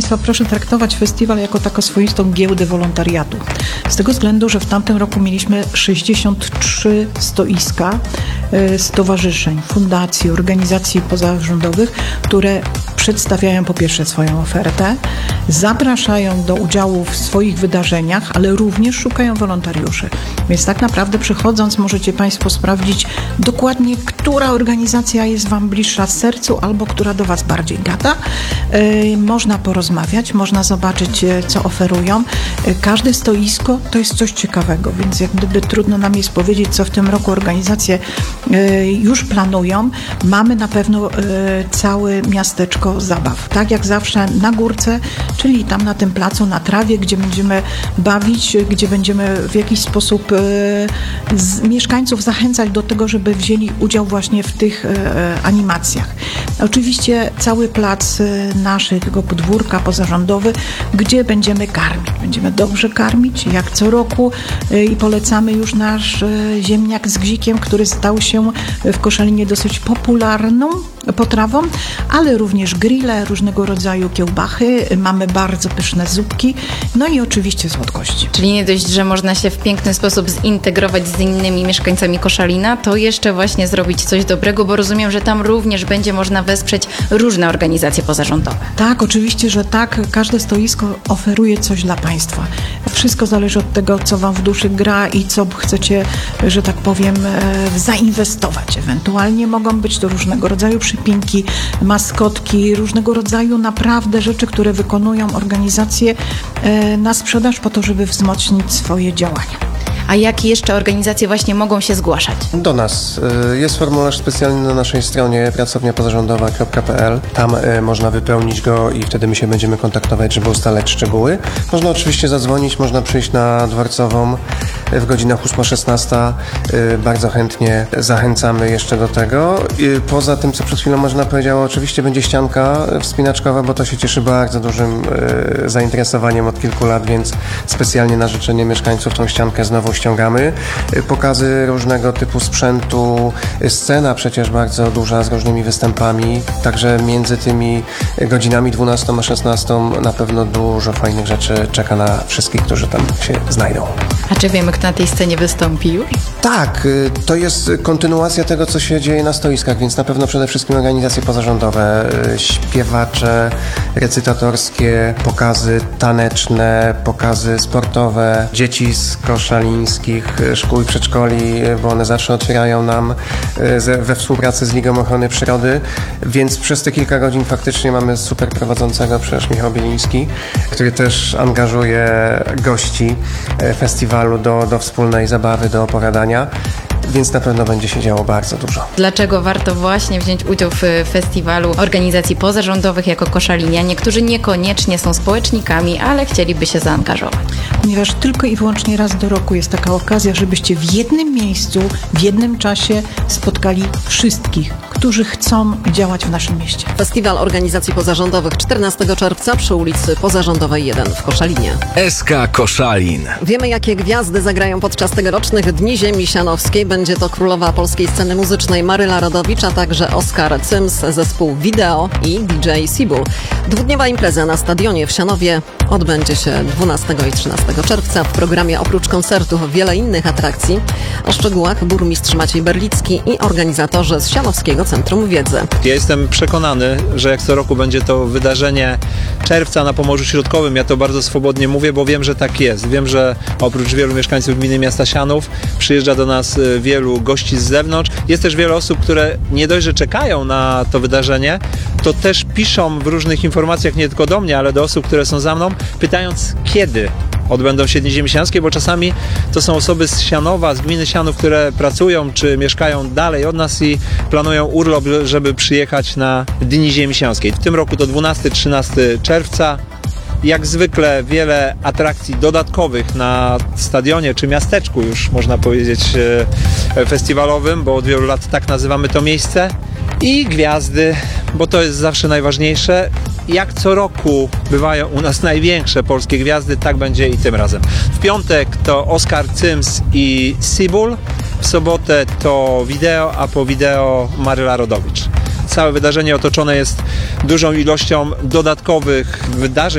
Państwa, proszę traktować festiwal jako taką swoistą giełdę wolontariatu. Z tego względu, że w tamtym roku mieliśmy 63 stoiska stowarzyszeń, fundacji, organizacji pozarządowych, które przedstawiają po pierwsze swoją ofertę, zapraszają do udziału w swoich wydarzeniach, ale również szukają wolontariuszy. Więc tak naprawdę przychodząc możecie Państwo sprawdzić dokładnie, która organizacja jest Wam bliższa sercu albo która do Was bardziej gada. Można porozmawiać, można zobaczyć, co oferują. Każde stoisko to jest coś ciekawego, więc jak gdyby trudno nam jest powiedzieć, co w tym roku organizacje już planują. Mamy na pewno całe miasteczko zabaw. Tak jak zawsze na górce, czyli tam na tym placu, na trawie, gdzie będziemy bawić, gdzie będziemy w jakiś sposób mieszkańców zachęcać do tego, żeby wzięli udział właśnie w tych animacjach. Oczywiście cały plac naszego podwórka pozarządowy, gdzie będziemy karmić. Będziemy dobrze karmić, jak co roku i polecamy już nasz ziemniak z gzikiem, który stał się w Koszalinie dosyć popularną potrawą, ale również grille, różnego rodzaju kiełbachy, mamy bardzo pyszne zupki, no i oczywiście słodkości. Czyli nie dość, że można się w piękny sposób zintegrować z innymi mieszkańcami Koszalina, to jeszcze właśnie zrobić coś dobrego, bo rozumiem, że tam również będzie można wesprzeć różne organizacje pozarządowe. Tak, oczywiście, że tak. Każde stoisko oferuje coś dla Państwa. Wszystko zależy od tego, co Wam w duszy gra i co chcecie, że tak powiem, zainwestować. Ewentualnie mogą być to różnego rodzaju przypinki, maskotki, różnego rodzaju naprawdę rzeczy, które wykonują organizacje na sprzedaż po to, żeby wzmocnić swoje działania. A jakie jeszcze organizacje właśnie mogą się zgłaszać? Do nas. Jest formularz specjalny na naszej stronie pracowniapozarządowa.pl. Tam można wypełnić go i wtedy my się będziemy kontaktować, żeby ustalać szczegóły. Można oczywiście zadzwonić, można przyjść na Dworcową w godzinach 8-16. Bardzo chętnie zachęcamy jeszcze do tego. Poza tym, co przed chwilą Marzena powiedziała, oczywiście będzie ścianka wspinaczkowa, bo to się cieszy bardzo dużym zainteresowaniem od kilku lat, więc specjalnie na życzenie mieszkańców tą ściankę znowu ściągamy. Pokazy różnego typu sprzętu, scena przecież bardzo duża z różnymi występami, także między tymi godzinami 12 a 16 na pewno dużo fajnych rzeczy czeka na wszystkich, którzy tam się znajdą. A czy wiemy, kto na tej scenie wystąpi już? Tak, to jest kontynuacja tego, co się dzieje na stoiskach, więc na pewno przede wszystkim organizacje pozarządowe, śpiewacze, recytatorskie, pokazy taneczne, pokazy sportowe, dzieci z koszalińskich szkół i przedszkoli, bo one zawsze otwierają nam we współpracy z Ligą Ochrony Przyrody, więc przez te kilka godzin faktycznie mamy super prowadzącego, przecież Michał Bieliński, który też angażuje gości festiwalu do wspólnej zabawy, do opowiadania. Więc na pewno będzie się działo bardzo dużo. Dlaczego warto właśnie wziąć udział w festiwalu organizacji pozarządowych jako koszalinianie, którzy niekoniecznie są społecznikami, ale chcieliby się zaangażować? Ponieważ tylko i wyłącznie raz do roku jest taka okazja, żebyście w jednym miejscu, w jednym czasie spotkali wszystkich, którzy chcą działać w naszym mieście. Festiwal Organizacji Pozarządowych 14 czerwca przy ulicy Pozarządowej 1 w Koszalinie. SK Koszalin. Wiemy, jakie gwiazdy zagrają podczas tegorocznych Dni Ziemi Sianowskiej. Będzie to królowa polskiej sceny muzycznej Maryla Rodowicz, a także Oskar Cyms, zespół Wideo i DJ Sibul. Dwudniowa impreza na stadionie w Sianowie odbędzie się 12 i 13 czerwca. W programie oprócz koncertów wiele innych atrakcji. O szczegółach burmistrz Maciej Berlicki i organizatorzy z Sianowskiego Centrum Wiedzy. Ja jestem przekonany, że jak co roku będzie to wydarzenie czerwca na Pomorzu Środkowym. Ja to bardzo swobodnie mówię, bo wiem, że tak jest. Wiem, że oprócz wielu mieszkańców gminy miasta Sianów przyjeżdża do nas wielu gości z zewnątrz. Jest też wiele osób, które nie dość, że czekają na to wydarzenie, to też piszą w różnych informacjach, nie tylko do mnie, ale do osób, które są za mną, pytając, kiedy odbędą się Dni Ziemi Sianowskiej, bo czasami to są osoby z Sianowa, z gminy Sianów, które pracują czy mieszkają dalej od nas i planują urlop, żeby przyjechać na Dni Ziemi Sianowskiej. W tym roku to 12-13 czerwca. Jak zwykle wiele atrakcji dodatkowych na stadionie czy miasteczku, już można powiedzieć, festiwalowym, bo od wielu lat tak nazywamy to miejsce. I gwiazdy, bo to jest zawsze najważniejsze. Jak co roku bywają u nas największe polskie gwiazdy, tak będzie i tym razem. W piątek to Oskar Cyms i Sibul, w sobotę to Wideo, a po Wideo Maryla Rodowicz. Całe wydarzenie otoczone jest dużą ilością dodatkowych wydarzeń,